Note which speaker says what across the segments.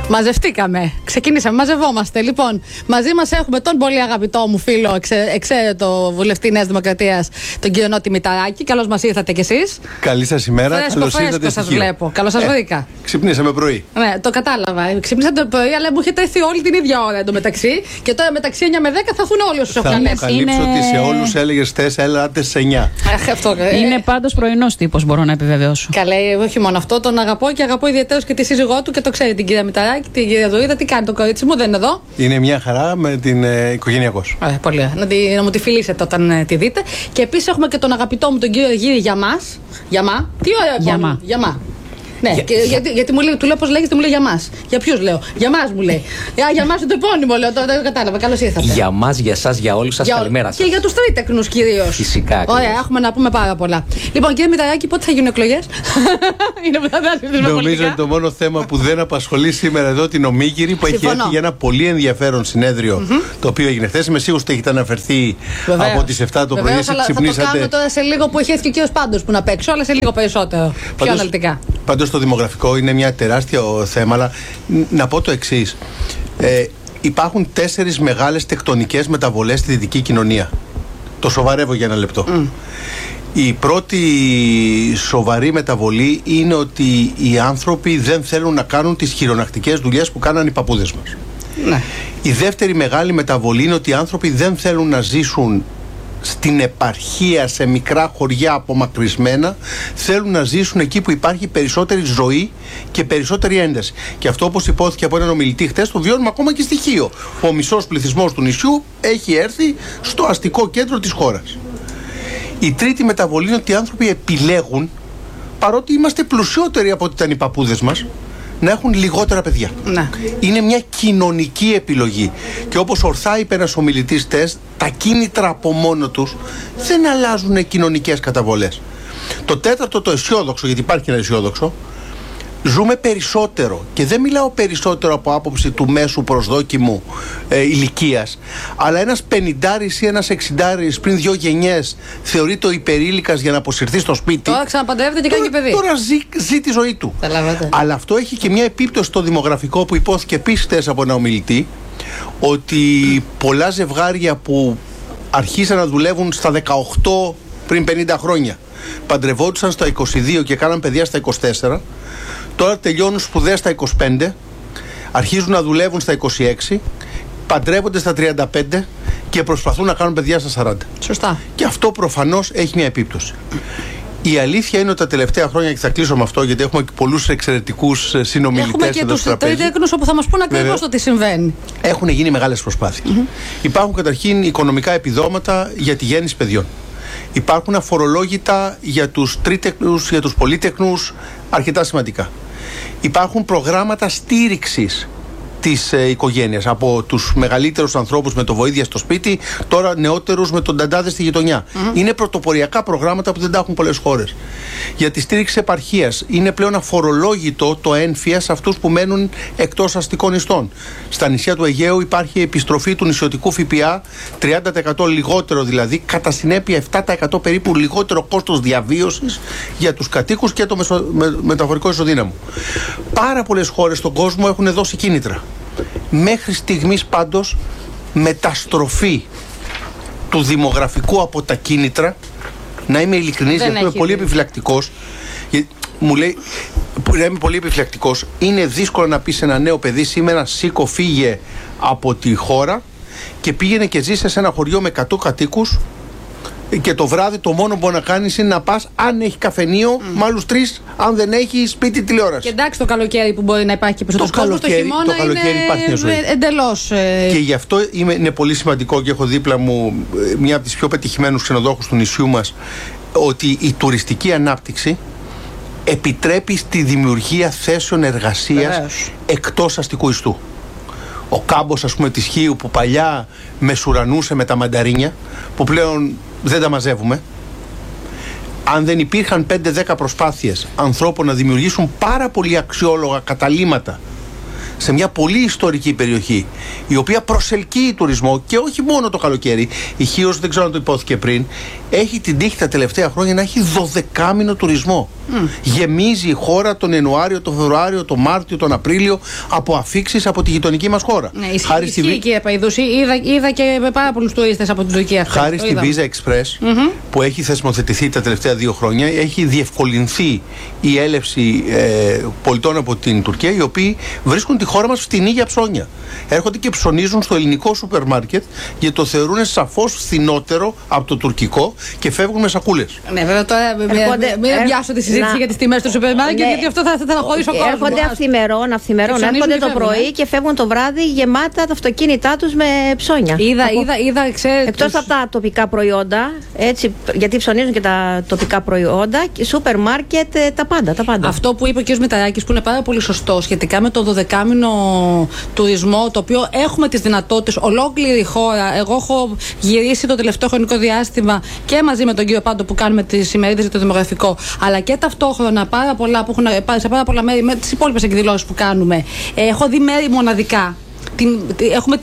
Speaker 1: Μαζευτήκαμε. Ξεκινήσαμε, μαζευόμαστε. Λοιπόν, μαζί μας έχουμε τον πολύ αγαπητό μου φίλο, εξαίρετο βουλευτή Νέας Δημοκρατίας, τον κύριο Νότι Μηταράκη. Καλώς μας ήρθατε κι εσείς.
Speaker 2: Καλή σας ημέρα. Καλώς ήρθατε.
Speaker 1: Σας βλέπω. Καλώς σας βρήκα.
Speaker 2: Ξυπνήσαμε πρωί.
Speaker 1: Ναι, το κατάλαβα. Ξυπνήσατε το πρωί, αλλά μου έχετε έρθει όλη την ίδια ώρα εντωμεταξύ. Και τώρα μεταξύ 9 με 10 θα έρθουν όλοι όσους έχω καλέσει.
Speaker 2: Θα καλύψω ότι σε όλους έλεγες χθες, έλατε σε 9.
Speaker 3: Είναι πάντως πρωινός τύπος, μπορώ να επιβεβαιώσω.
Speaker 1: Καλέ, όχι μόνο αυτό, τον αγαπώ και αγαπώ ιδιαίτερως και τη σύζυγό του και το ξέρει την κυρία Μηταράκη, την κυρία Δωρίδα. Τι κάνει το κορίτσι μου, δεν είναι εδώ.
Speaker 2: Είναι μια χαρά με την οικογενειακός.
Speaker 1: Πολύ ωραία. Να μου τη φιλήσετε όταν τη δείτε. Και επίσης έχουμε και τον αγαπητό μου τον κύριο Γύρι Γιαμάς. Γιαμά. Τι ωραία. Γιαμά. Ναι, γιατί μου λέει, του λέω πώς λέγεται, μου λέει για μας. Για ποιους λέω, για μας μου λέει. Για μας είναι το επώνυμο, λέω, τώρα δεν κατάλαβα. Καλώς ήρθατε.
Speaker 4: Για μας, για εσάς, για όλους σας, καλημέρα σας.
Speaker 1: Και για τους τρίτεκνους κυρίως.
Speaker 4: Φυσικά.
Speaker 1: Ωραία, έχουμε να πούμε πάρα πολλά. Λοιπόν, κύριε Μηταράκη, πότε θα γίνουν εκλογές?
Speaker 2: Νομίζω είναι το μόνο θέμα που δεν απασχολεί σήμερα εδώ την Ομίγυρη, που έχει έρθει για ένα πολύ ενδιαφέρον συνέδριο το οποίο έγινε χθες. Είμαι σίγουρος ότι έχετε αναφερθεί από τις 7 το πρωί.
Speaker 1: Θα το κάνουμε τώρα σε λίγο που έχει έρθει και ο κύριος Πάντος που να παίξω, αλλά σε λίγο περισσότερο. Πιο αναλυτικά.
Speaker 2: Πάντως το δημογραφικό είναι μια τεράστια θέμα, αλλά να πω το εξής. Υπάρχουν 4 μεγάλες τεκτονικές μεταβολές στη δυτική κοινωνία. Το σοβαρεύω για ένα λεπτό. Η πρώτη σοβαρή μεταβολή είναι ότι οι άνθρωποι δεν θέλουν να κάνουν τις χειρονακτικές δουλειές που κάναν οι παππούδες μας.
Speaker 1: Ναι.
Speaker 2: Η δεύτερη μεγάλη μεταβολή είναι ότι οι άνθρωποι δεν θέλουν να ζήσουν στην επαρχία, σε μικρά χωριά απομακρυσμένα, θέλουν να ζήσουν εκεί που υπάρχει περισσότερη ζωή και περισσότερη ένταση. Και αυτό, όπως υπόθηκε από έναν ομιλητή χτες, το βιώνουμε ακόμα και στη Χίο. Ο μισός πληθυσμός του νησιού έχει έρθει στο αστικό κέντρο της χώρας. Η τρίτη μεταβολή είναι ότι οι άνθρωποι επιλέγουν, παρότι είμαστε πλουσιότεροι από ό,τι ήταν οι παππούδες μας, να έχουν λιγότερα παιδιά.
Speaker 1: Ναι.
Speaker 2: Είναι μια κοινωνική επιλογή. Και όπως ορθά είπε ένας ομιλητής χτες, τα κίνητρα από μόνο τους δεν αλλάζουν κοινωνικές καταβολές. Το τέταρτο, το αισιόδοξο, γιατί υπάρχει ένα αισιόδοξο, ζούμε περισσότερο. Και δεν μιλάω περισσότερο από άποψη του μέσου προσδόκιμου ηλικίας, αλλά ένας 50άρης ή ένας 60άρης πριν 2 γενιές θεωρείται ο υπερήλικας για να αποσυρθεί στο σπίτι.
Speaker 1: Τώρα ξαναπαντρεύεται και κάνει και παιδί.
Speaker 2: Τώρα ζει τη ζωή του. Αλλά αυτό έχει και μια επίπτωση στο δημογραφικό που υπόθηκε επίσης χτες από ένα ομιλητή, ότι πολλά ζευγάρια που αρχίσαν να δουλεύουν στα 18 πριν 50 χρόνια, παντρευόντουσαν στα 22 και κάναν παιδιά στα 24, τώρα τελειώνουν σπουδές στα 25, αρχίζουν να δουλεύουν στα 26, παντρεύονται στα 35 και προσπαθούν να κάνουν παιδιά στα 40.
Speaker 1: Σωστά.
Speaker 2: Και αυτό προφανώς έχει μια επίπτωση. Η αλήθεια είναι ότι τα τελευταία χρόνια, και θα κλείσω με αυτό γιατί έχουμε και πολλούς εξαιρετικούς συνομιλητές εδώ στο τραπέζι.
Speaker 1: Έχουμε και τους τρίτεκνους όπου θα μας πούν ακριβώς το τι συμβαίνει.
Speaker 2: Έχουν γίνει μεγάλες προσπάθειες. Υπάρχουν καταρχήν οικονομικά επιδόματα για τη γέννηση παιδιών. Υπάρχουν αφορολόγητα για τους τρίτεκνους, για τους πολύτεκνους, αρκετά σημαντικά. Υπάρχουν προγράμματα στήριξης της οικογένειας από τους μεγαλύτερους ανθρώπους με το βοήθεια στο σπίτι, τώρα νεότερους με τον ταντάδε στη γειτονιά. Είναι πρωτοποριακά προγράμματα που δεν τα έχουν πολλές χώρες. Για τη στήριξη επαρχίας είναι πλέον αφορολόγητο το έμφυα σε αυτούς που μένουν εκτός αστικών ιστών. Στα νησιά του Αιγαίου υπάρχει επιστροφή του νησιωτικού ΦΠΑ, 30% λιγότερο δηλαδή, κατά συνέπεια 7% περίπου λιγότερο κόστος διαβίωσης για τους κατοίκους και το μεταφορικό ισοδύναμο. Πάρα πολλές χώρες στον κόσμο έχουν δώσει κίνητρα. Μέχρι στιγμής πάντως μεταστροφή του δημογραφικού από τα κίνητρα, να είμαι ειλικρινής, γιατί είμαι πολύ επιφυλακτικός, μου λέει, είμαι πολύ επιφυλακτικός, είναι δύσκολο να πει σε ένα νέο παιδί σήμερα σήκω, φύγε από τη χώρα και πήγαινε και ζήσε σε ένα χωριό με 100 κατοίκους και το βράδυ το μόνο που μπορεί να κάνεις είναι να πας, αν έχει καφενείο, με άλλους 3, αν δεν έχει σπίτι, τηλεόραση.
Speaker 1: Και εντάξει, το καλοκαίρι που μπορεί να υπάρχει και περισσότερος κόσμος, το χειμώνα είναι εντελώς.
Speaker 2: Και γι' αυτό είναι πολύ σημαντικό, και έχω δίπλα μου μια από τις πιο πετυχημένους ξενοδόχους του νησιού μας, ότι η τουριστική ανάπτυξη επιτρέπει στη δημιουργία θέσεων εργασίας εκτός αστικού ιστού. Ο κάμπος, ας πούμε, της Χίου που παλιά μεσουρανούσε με τα μανταρίνια, που πλέον δεν τα μαζεύουμε, αν δεν υπήρχαν 5-10 προσπάθειες ανθρώπων να δημιουργήσουν πάρα πολύ αξιόλογα καταλύματα σε μια πολύ ιστορική περιοχή, η οποία προσελκύει τουρισμό και όχι μόνο το καλοκαίρι. Η Χίος, δεν ξέρω αν το υπόθηκε πριν, έχει την τύχη τα τελευταία χρόνια να έχει 12μήνο τουρισμό. Γεμίζει η χώρα τον Ιανουάριο, τον Φεβρουάριο, τον Μάρτιο, τον Απρίλιο από αφίξεις από τη γειτονική μας χώρα.
Speaker 1: Ναι, ισχύει κύριε Παϊδούση, είδα και με πάρα πολλούς τουρίστες από την Τουρκία.
Speaker 2: Χάρη στη Visa Express που έχει θεσμοθετηθεί τα τελευταία 2 χρόνια, έχει διευκολυνθεί η έλευση πολιτών από την Τουρκία, οι οποίοι βρίσκουν τη χώρα μας φτηνή για ψώνια. Έρχονται και ψωνίζουν στο ελληνικό σούπερ μάρκετ γιατί το θεωρούν σαφώς φθηνότερο από το τουρκικό και φεύγουν με σακούλες.
Speaker 1: Ναι, βέβαια τώρα μην πιάσω τη συζήτηση για τις τιμές του σούπερ μάρκετ, γιατί αυτό θα στεναχωρήσει ο κόσμος.
Speaker 5: Έρχονται αυθημερών, έρχονται το πρωί και φεύγουν το βράδυ γεμάτα τα αυτοκίνητά τους με ψώνια.
Speaker 1: Είδα, ξέρετε.
Speaker 5: Εκτός από τα τοπικά προϊόντα, έτσι, γιατί ψωνίζουν και τα τοπικά προϊόντα, σούπερ μάρκετ, τα πάντα.
Speaker 1: Αυτό που είπε ο κ. Μηταράκης, που είναι πάρα πολύ σωστό σχετικά με το 12μήνο τουρισμό, το οποίο έχουμε τις δυνατότητες, ολόκληρη η χώρα. Εγώ έχω γυρίσει το τελευταίο χρονικό διάστημα και μαζί με τον κύριο Πάντο που κάνουμε τις ημερίδες για το δημογραφικό, αλλά και ταυτόχρονα πάρα πολλά που έχουν πάει σε πάρα πολλά μέρη με τις υπόλοιπες εκδηλώσεις που κάνουμε. Έχω δει μέρη μοναδικά. Έχουμε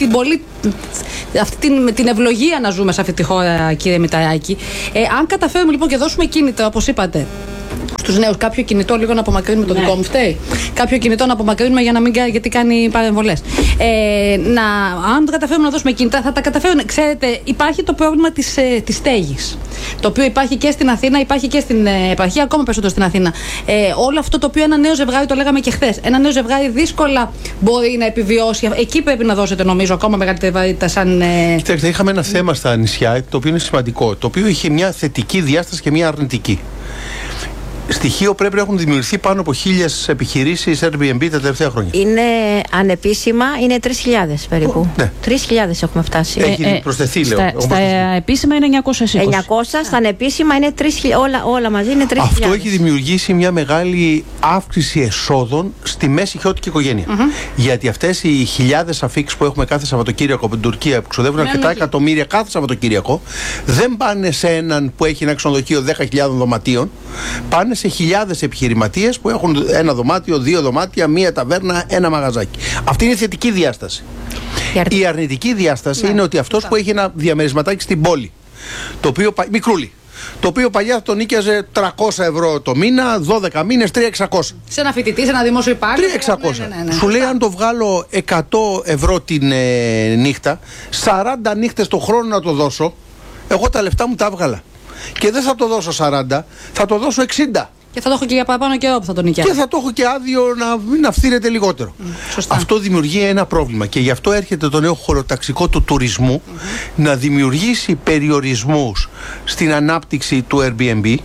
Speaker 1: την ευλογία να ζούμε σε αυτή τη χώρα, κύριε Μηταράκη. Αν καταφέρουμε λοιπόν και δώσουμε κίνητρα, όπως είπατε, στους νέους, κάποιο κινητό λίγο να απομακρύνουμε, το δικό μου φταίει. Κάποιο κινητό να απομακρύνουμε για να μην, γιατί κάνει παρεμβολές. Αν το καταφέρουμε να δώσουμε κινητά, θα τα καταφέρουν. Ξέρετε, υπάρχει το πρόβλημα της στέγης. Το οποίο υπάρχει και στην Αθήνα, υπάρχει και στην επαρχία, ακόμα περισσότερο στην Αθήνα. Όλο αυτό το οποίο ένα νέο ζευγάρι, το λέγαμε και χθες, ένα νέο ζευγάρι δύσκολα μπορεί να επιβιώσει. Εκεί πρέπει να δώσετε, νομίζω, ακόμα μεγαλύτερη βαρύτητα σαν.
Speaker 2: Κοιτάξτε, είχαμε ένα θέμα στα νησιά, το οποίο είναι σημαντικό. Το οποίο είχε μια θετική διάσταση και μια αρνητική. Στοιχείο πρέπει να έχουν δημιουργηθεί πάνω από 1.000 επιχειρήσεις Airbnb τα τελευταία χρόνια.
Speaker 5: Είναι ανεπίσημα, είναι 3.000 περίπου. Ναι. 3.000 έχουμε φτάσει.
Speaker 2: Έχει προσθεθεί, λέω.
Speaker 3: Στα επίσημα είναι 920.
Speaker 5: 900, στα ανεπίσημα είναι 3.000. Όλα μαζί είναι 3.000.
Speaker 2: Αυτό έχει δημιουργήσει μια μεγάλη αύξηση εσόδων στη μέση χιώτικη οικογένεια. Γιατί αυτές οι χιλιάδες αφίξεις που έχουμε κάθε Σαββατοκύριακο από την Τουρκία, που ξοδεύουν αρκετά εκατομμύρια κάθε Σαββατοκύριακο, δεν πάνε σε έναν που έχει ένα ξενοδοχείο 10.000 δωματίων. Πάνε σε χιλιάδες επιχειρηματίες που έχουν ένα δωμάτιο, 2 δωμάτια, 1 ταβέρνα, 1 μαγαζάκι. Αυτή είναι η θετική διάσταση. Η αρνητική διάσταση είναι ότι αυτός που έχει ένα διαμερισματάκι στην πόλη, το οποίο, μικρούλι, το οποίο παλιά τον νίκιαζε 300 ευρώ το μήνα, 12 μήνες, 3.600.
Speaker 1: Σε ένα φοιτητή, σε ένα δημόσιο υπάλληλο.
Speaker 2: 3.600. Ναι. Σου λέει, αν το βγάλω 100 ευρώ την νύχτα, 40 νύχτες το χρόνο να το δώσω, εγώ τα λεφτά μου τα έβγαλα. Και δεν θα το δώσω 40, θα το δώσω 60.
Speaker 1: Και θα το έχω και για παραπάνω καιρό που θα τον νοικιάσω.
Speaker 2: Και θα το έχω και άδειο να φθήρεται λιγότερο. Αυτό δημιουργεί ένα πρόβλημα. Και γι' αυτό έρχεται το νέο χωροταξικό του τουρισμού να δημιουργήσει περιορισμούς στην ανάπτυξη του Airbnb.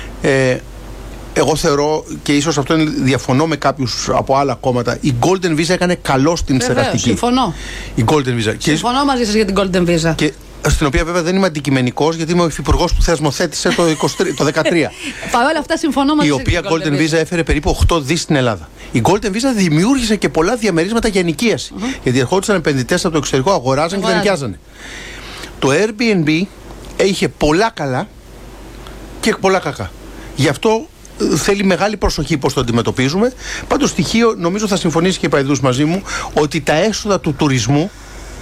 Speaker 2: Εγώ θεωρώ, και ίσως αυτό διαφωνώ με κάποιους από άλλα κόμματα, η Golden Visa έκανε καλό στην στεγαστική.
Speaker 1: Συμφωνώ.
Speaker 2: Η Golden Visa.
Speaker 1: Συμφωνώ μαζί σας για την Golden Visa.
Speaker 2: Και στην οποία βέβαια δεν είμαι αντικειμενικός, γιατί είμαι ο υφυπουργός που θεσμοθέτησε το 2013.
Speaker 1: Παρ' όλα αυτά συμφωνώ μαζί σας.
Speaker 2: Η οποία Golden Visa έφερε περίπου 8 δις στην Ελλάδα. Η Golden Visa δημιούργησε και πολλά διαμερίσματα για ενοικίαση. Γιατί ερχόντουσαν επενδυτές από το εξωτερικό, αγοράζαν και δεν νοικιάζανε. Το Airbnb είχε πολλά καλά και πολλά κακά. Γι' αυτό θέλει μεγάλη προσοχή πώς το αντιμετωπίζουμε. Πάντως στοιχείο, νομίζω θα συμφωνήσει και η Παϊδούς μαζί μου, ότι τα έσοδα του τουρισμού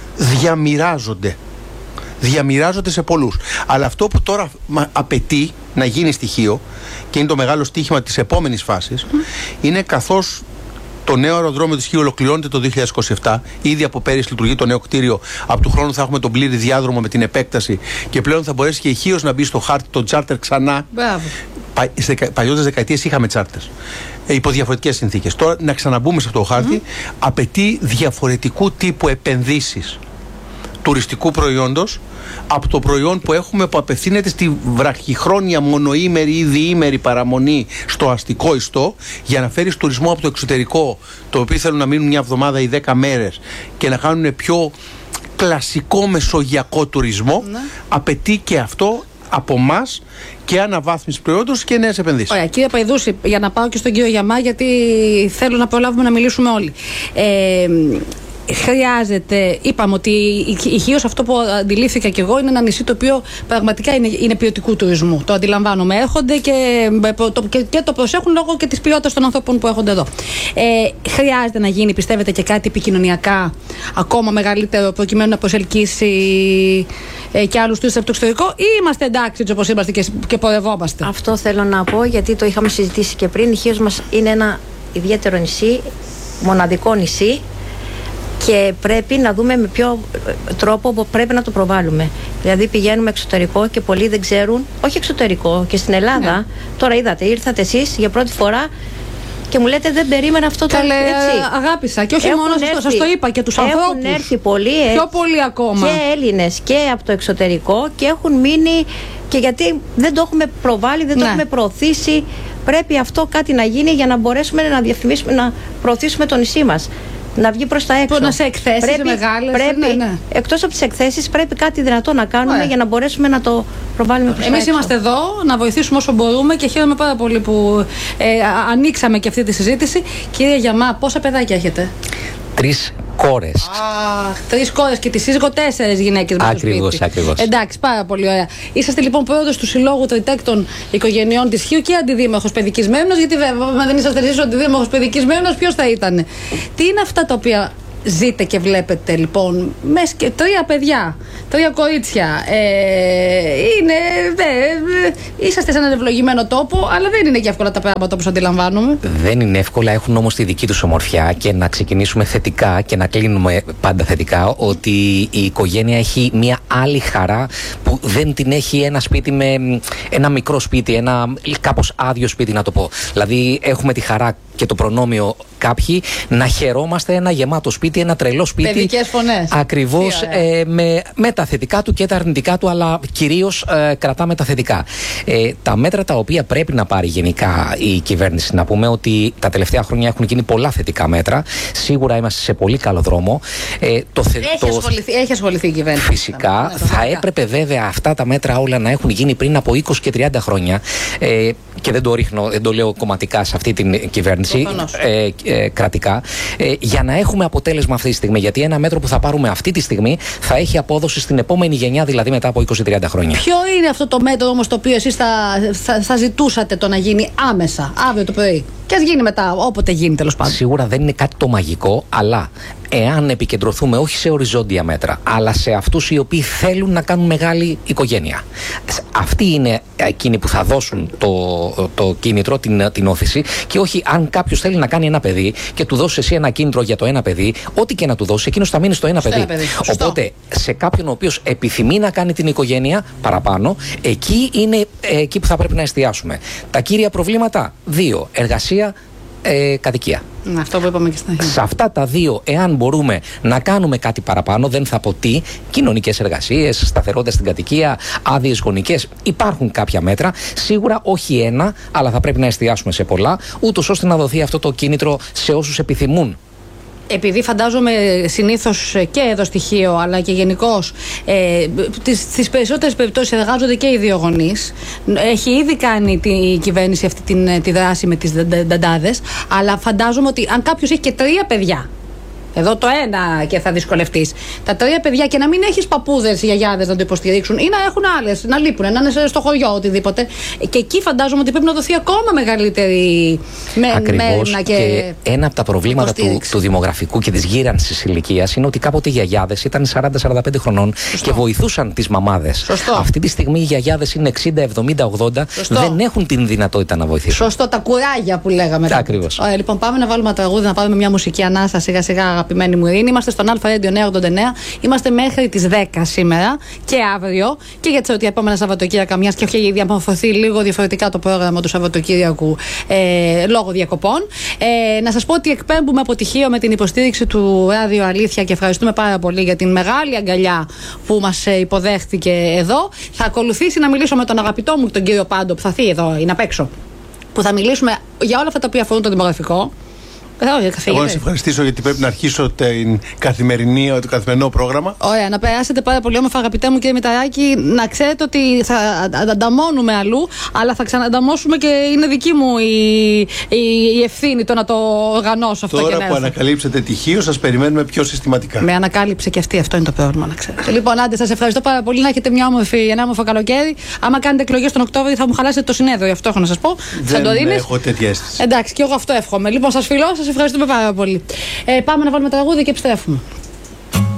Speaker 2: διαμοιράζονται σε πολλούς. Αλλά αυτό που τώρα απαιτεί να γίνει στοιχείο, και είναι το μεγάλο στοίχημα της επόμενης φάσης, είναι καθώς το νέο αεροδρόμιο της Χίου ολοκληρώνεται το 2027, ήδη από πέρυσι λειτουργεί το νέο κτίριο, από του χρόνου θα έχουμε τον πλήρη διάδρομο με την επέκταση και πλέον θα μπορέσει και η Χίος να μπει στο χάρτη το τσάρτερ ξανά. Σε παλιότερες δεκαετίες είχαμε τσάρτερ. Υπό διαφορετικές συνθήκες. Τώρα να ξαναμπούμε σε αυτό το χάρτη απαιτεί διαφορετικού τύπου επενδύσεις τουριστικού προϊόντος από το προϊόν που έχουμε, που απευθύνεται στη βραχυχρόνια μονοήμερη ή διήμερη παραμονή στο αστικό ιστό, για να φέρεις τουρισμό από το εξωτερικό, το οποίο θέλουν να μείνουν 1 εβδομάδα ή 10 μέρες και να κάνουν πιο κλασικό μεσογειακό τουρισμό. Απαιτεί και αυτό από εμάς και αναβάθμιση προϊόντος και νέες επενδύσεις.
Speaker 1: Ωραία, κύριε Παϊδούση, για να πάω και στον κύριο Γιαμά, γιατί θέλω να προλάβουμε να μιλήσουμε όλοι. χρειάζεται, είπαμε ότι η Χίος, αυτό που αντιλήφθηκα κι εγώ, είναι ένα νησί το οποίο πραγματικά είναι ποιοτικού τουρισμού. Το αντιλαμβάνομαι. Έρχονται και το προσέχουν λόγω και της ποιότητας των ανθρώπων που έρχονται εδώ. Χρειάζεται να γίνει, πιστεύετε, και κάτι επικοινωνιακά ακόμα μεγαλύτερο, προκειμένου να προσελκύσει και άλλους τουρίστες από το εξωτερικό, ή είμαστε εντάξει όπως είμαστε και πορευόμαστε?
Speaker 5: Αυτό θέλω να πω, γιατί το είχαμε συζητήσει και πριν. Η Χίος μας είναι ένα ιδιαίτερο νησί, μοναδικό νησί, και πρέπει να δούμε με ποιο τρόπο πρέπει να το προβάλλουμε. Δηλαδή πηγαίνουμε εξωτερικό και πολλοί δεν ξέρουν, όχι εξωτερικό, και στην Ελλάδα. Ναι. Τώρα είδατε, ήρθατε εσείς για πρώτη φορά και μου λέτε δεν περίμενα αυτό το
Speaker 1: έτσι. Αγάπησα, και όχι μόνο σας το είπα, και τους ανθρώπους.
Speaker 5: Έχουν έρθει πολλοί,
Speaker 1: πιο πολλοί ακόμα.
Speaker 5: Και Έλληνες και από το εξωτερικό, και έχουν μείνει, και γιατί δεν το έχουμε προβάλλει, δεν το έχουμε προωθήσει. Πρέπει αυτό κάτι να γίνει για να μπορέσουμε να διαφημίσουμε, να προωθήσουμε το νησί μας, να βγει προς τα έξω.
Speaker 1: Να σε εκθέσεις μεγάλες.
Speaker 5: Εκτός από τις εκθέσεις, πρέπει κάτι δυνατό να κάνουμε για να μπορέσουμε να το προβάλλουμε προς τα έξω.
Speaker 1: Εμείς είμαστε εδώ να βοηθήσουμε όσο μπορούμε, και χαίρομαι πάρα πολύ που ανοίξαμε και αυτή τη συζήτηση. Κυρία Γιαμά, πόσα παιδάκια έχετε?
Speaker 4: 3 κόρες.
Speaker 1: 3 κόρες και τη σύζυγο 4 γυναίκες μέσα στο σπίτι.
Speaker 4: Ακριβώς.
Speaker 1: Εντάξει, πάρα πολύ ωραία. Είσαστε λοιπόν πρόεδρος του Συλλόγου Τριτέκτων Οικογενειών της Χίου και αντιδήμαρχος παιδικής μέρημνας, γιατί βέβαια, δεν είσαστε εσείς ο αντιδήμαρχος παιδικής μέρημνας, ποιος θα ήταν? Τι είναι αυτά τα οποία ζείτε και βλέπετε λοιπόν? Και 3 παιδιά, 3 κορίτσια. Είσαστε σε έναν ευλογημένο τόπο, αλλά δεν είναι και εύκολα τα πράγματα όπως αντιλαμβάνομαι.
Speaker 4: Δεν είναι εύκολα, έχουν όμως τη δική τους ομορφιά, και να ξεκινήσουμε θετικά και να κλείνουμε πάντα θετικά, ότι η οικογένεια έχει μια άλλη χαρά που δεν την έχει ένα σπίτι με ένα μικρό σπίτι, ένα κάπως άδειο σπίτι, να το πω. Δηλαδή έχουμε τη χαρά και το προνόμιο κάποιοι να χαιρόμαστε ένα γεμάτο σπίτι, ένα τρελό σπίτι.
Speaker 1: Παιδικές φωνές.
Speaker 4: Ακριβώς, με τα θετικά του και τα αρνητικά του, αλλά κυρίως κρατάμε τα θετικά. Τα μέτρα τα οποία πρέπει να πάρει γενικά η κυβέρνηση, να πούμε ότι τα τελευταία χρόνια έχουν γίνει πολλά θετικά μέτρα. Σίγουρα είμαστε σε πολύ καλό δρόμο.
Speaker 1: Έχει ασχοληθεί η κυβέρνηση.
Speaker 4: Φυσικά. Θα έπρεπε βέβαια αυτά τα μέτρα όλα να έχουν γίνει πριν από 20 και 30 χρόνια. Και δεν το ρίχνω, δεν το λέω κομματικά σε αυτή την κυβέρνηση, κρατικά, για να έχουμε αποτέλεσμα αυτή τη στιγμή. Γιατί ένα μέτρο που θα πάρουμε αυτή τη στιγμή θα έχει απόδοση στην επόμενη γενιά, δηλαδή μετά από 20-30 χρόνια.
Speaker 1: Ποιο είναι αυτό το μέτρο όμως το οποίο εσείς θα ζητούσατε το να γίνει άμεσα, αύριο το πρωί? Και ας γίνει μετά, όποτε γίνει, τέλος πάντων.
Speaker 4: Σίγουρα δεν είναι κάτι το μαγικό, αλλά εάν επικεντρωθούμε όχι σε οριζόντια μέτρα, αλλά σε αυτούς οι οποίοι θέλουν να κάνουν μεγάλη οικογένεια. Αυτοί είναι εκείνοι που θα δώσουν το κίνητρο, την όθηση, και όχι αν κάποιος θέλει να κάνει ένα παιδί και του δώσει εσύ ένα κίνητρο για το ένα παιδί, ό,τι και να του δώσει, εκείνος θα μείνει στο ένα παιδί. Οπότε σε κάποιον ο οποίος επιθυμεί να κάνει την οικογένεια παραπάνω, εκεί είναι εκεί που θα πρέπει να εστιάσουμε. Τα κύρια προβλήματα, 2, εργασία, κατοικία.
Speaker 1: Αυτό που είπαμε και στην αρχή.
Speaker 4: Σε αυτά τα 2, εάν μπορούμε να κάνουμε κάτι παραπάνω, δεν θα πω τι, κοινωνικές εργασίες, σταθερότητα στην κατοικία, άδειες γονικές, υπάρχουν κάποια μέτρα. Σίγουρα όχι ένα, αλλά θα πρέπει να εστιάσουμε σε πολλά, ούτως ώστε να δοθεί αυτό το κίνητρο σε όσους επιθυμούν.
Speaker 1: Επειδή φαντάζομαι συνήθως και εδώ στοιχείο, αλλά και γενικώς στις περισσότερες περιπτώσεις εργάζονται και οι 2 γονείς. Έχει ήδη κάνει η κυβέρνηση αυτή τη δράση με τις νταντάδες, αλλά φαντάζομαι ότι αν κάποιος έχει και 3 παιδιά, εδώ το ένα και θα δυσκολευτείς, τα 3 παιδιά, και να μην έχεις παππούδες ή γιαγιάδες να το υποστηρίξουν, ή να έχουν άλλες, να λείπουν, να είναι στο χωριό, οτιδήποτε. Και εκεί φαντάζομαι ότι πρέπει να δοθεί ακόμα μεγαλύτερη μέρημνα.
Speaker 4: Και ένα από τα προβλήματα του δημογραφικού και της γύρανσης ηλικίας είναι ότι κάποτε οι γιαγιάδες ήταν 40-45 χρονών. Σωστό. Και βοηθούσαν τις μαμάδες.
Speaker 1: Σωστό.
Speaker 4: Αυτή τη στιγμή οι γιαγιάδες είναι 60-70-80, δεν έχουν την δυνατότητα να βοηθήσουν.
Speaker 1: Σωστό, τα κουράγια που λέγαμε.
Speaker 4: Ακριβώς.
Speaker 1: Λοιπόν, πάμε να βάλουμε τραγούδι, να πάρουμε μια μουσική ανάσα σιγά-σιγά. Αγαπημένη μου Ειρήνη, είμαστε στον Αλφα Radio 989. Είμαστε μέχρι τις 10 σήμερα και αύριο και για τις επόμενα Σαββατοκύριακα, μιας και έχει διαμορφωθεί λίγο διαφορετικά το πρόγραμμα του Σαββατοκύριακου λόγω διακοπών. Να σας πω ότι εκπέμπουμε αποτυχία με την υποστήριξη του Ράδιο Αλήθεια και ευχαριστούμε πάρα πολύ για την μεγάλη αγκαλιά που μας υποδέχτηκε εδώ. Θα ακολουθήσει να μιλήσω με τον αγαπητό μου τον κύριο Πάντο, που θα έρθει εδώ, είναι απ' έξω, που θα μιλήσουμε για όλα αυτά τα οποία αφορούν το δημογραφικό.
Speaker 2: Εγώ να σε ευχαριστήσω γιατί πρέπει να αρχίσω το καθημερινό πρόγραμμα.
Speaker 1: Ωραία, να περάσετε πάρα πολύ όμορφα, αγαπητέ μου κύριε Μηταράκη. Να ξέρετε ότι θα ανταμώνουμε αλλού, αλλά θα ξανανταμώσουμε και είναι δική μου η ευθύνη το να το οργανώσω αυτό.
Speaker 2: Τώρα που ανακαλύψετε τυχείο, σας περιμένουμε πιο συστηματικά.
Speaker 1: Με ανακάλυψε και αυτή, αυτό είναι το πρόβλημα, να ξέρετε. Λοιπόν, άντε, σας ευχαριστώ πάρα πολύ. Να έχετε ένα όμορφο καλοκαίρι. Άμα κάνετε εκλογές τον Οκτώβριο, θα μου χαλάσετε το συνέδριο. Αυτό έχω να σας πω.
Speaker 2: Δεν έχω τέτοια αίσθηση.
Speaker 1: Εντάξει, και εγώ αυτό εύχομαι. Λοιπόν, σας φιλώ, σας ευχαριστούμε πάρα πολύ. Πάμε να βάλουμε τραγούδι και επιστρέφουμε.